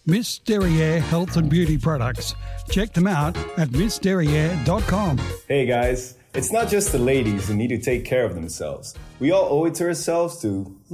Miss Derriere Health and Beauty Products. Check them out at missderriere.com. Hey guys, it's not just the ladies who need to take care of themselves. We all owe it to ourselves to